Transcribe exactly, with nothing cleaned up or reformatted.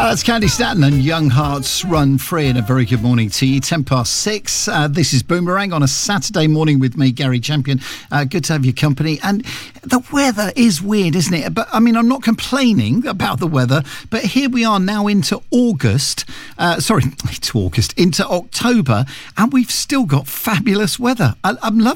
That's Candy Staton and Young Hearts Run Free, and a very good morning to you. ten past six. Uh, this is Boomerang on a Saturday morning with me, Gary Champion. Uh, good to have your company. And the weather is weird, isn't it? But I mean, I'm not complaining about the weather, but here we are now into August. Uh, sorry, into August, into October, and we've still got fabulous weather. I, I'm loving